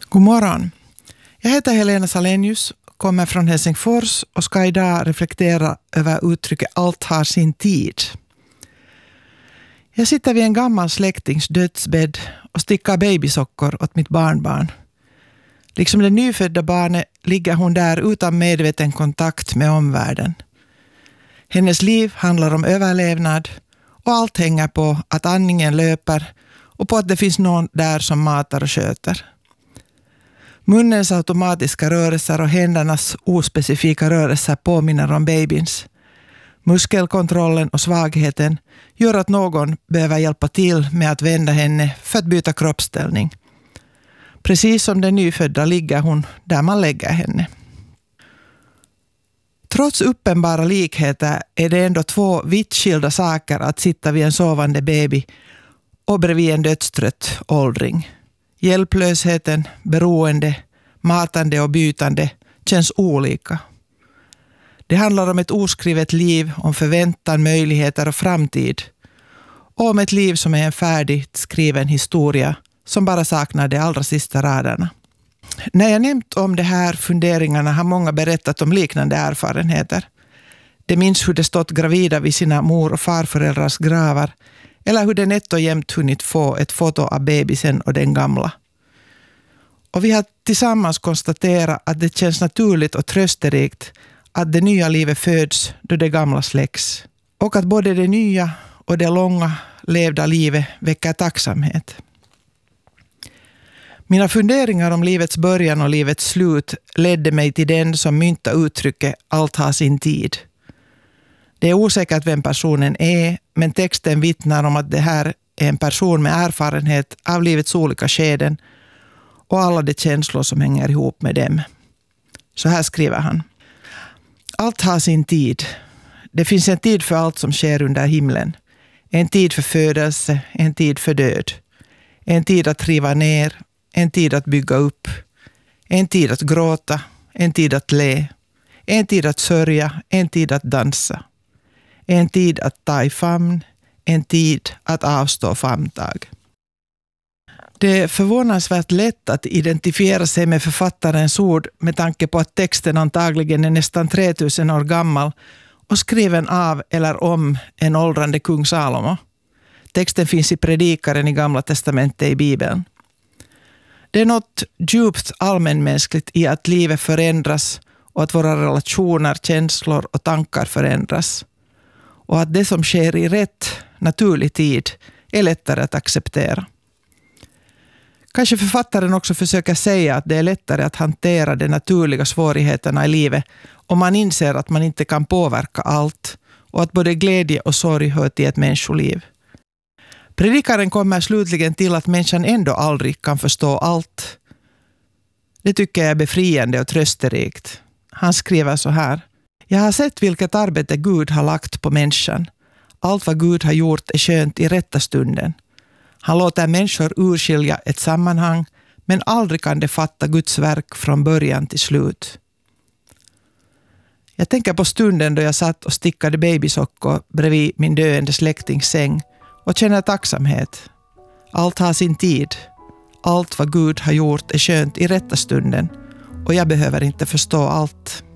God morgon. Jag heter Helena Salenius, kommer från Helsingfors och ska idag reflektera över uttrycket allt har sin tid. Jag sitter vid en gammal släktings dödsbädd och stickar babysockor åt mitt barnbarn. Liksom det nyfödda barnet ligger hon där utan medveten kontakt med omvärlden. Hennes liv handlar om överlevnad och allt hänger på att andningen löper och på att det finns någon där som matar och sköter. Munnens automatiska rörelser och händernas ospecifika rörelser påminner om babyns. Muskelkontrollen och svagheten gör att någon behöver hjälpa till med att vända henne för att byta kroppsställning. Precis som den nyfödda ligger hon där man lägger henne. Trots uppenbara likheter är det ändå två vitt skilda saker att sitta vid en sovande baby och bredvid en dödstrött åldring. Hjälplösheten, beroende, matande och bytande känns olika. Det handlar om ett oskrivet liv, om förväntan, möjligheter och framtid. Och om ett liv som är en färdigt skriven historia som bara saknar de allra sista raderna. När jag nämnt om de här funderingarna har många berättat om liknande erfarenheter. De minns hur de stått gravida vid sina mor- och farföräldrars gravar eller hur de nätt och jämt hunnit få ett foto av bebisen och den gamla. Och vi har tillsammans konstaterat att det känns naturligt och trösterikt att det nya livet föds då det gamla släcks. Och att både det nya och det långa levda livet väcker tacksamhet. Mina funderingar om livets början och livets slut ledde mig till den som myntar uttrycket allt har sin tid. Det är osäkert vem personen är, men texten vittnar om att det här är en person med erfarenhet av livets olika skeden och alla de känslor som hänger ihop med dem. Så här skriver han. Allt har sin tid. Det finns en tid för allt som sker under himlen. En tid för födelse, en tid för död. En tid att riva ner, en tid att bygga upp. En tid att gråta, en tid att le. En tid att sörja, en tid att dansa. En tid att ta i famn, en tid att avstå famntag. Det är förvånansvärt lätt att identifiera sig med författarens ord med tanke på att texten antagligen är nästan 3000 år gammal och skriven av eller om en åldrande kung Salomo. Texten finns i predikaren i Gamla testamentet i Bibeln. Det är något djupt allmänmänskligt i att livet förändras och att våra relationer, känslor och tankar förändras. Och att det som sker i rätt, naturlig tid är lättare att acceptera. Kanske författaren också försöker säga att det är lättare att hantera de naturliga svårigheterna i livet om man inser att man inte kan påverka allt och att både glädje och sorg hör till ett människoliv. Predikaren kommer slutligen till att människan ändå aldrig kan förstå allt. Det tycker jag är befriande och trösterikt. Han skriver så här. Jag har sett vilket arbete Gud har lagt på människan. Allt vad Gud har gjort är skönt i rätta stunden. Han låter människor urskilja ett sammanhang, men aldrig kan de fatta Guds verk från början till slut. Jag tänker på stunden då jag satt och stickade babysockor bredvid min döende släktings säng och känner tacksamhet. Allt har sin tid. Allt vad Gud har gjort är skönt i rätta stunden och jag behöver inte förstå allt.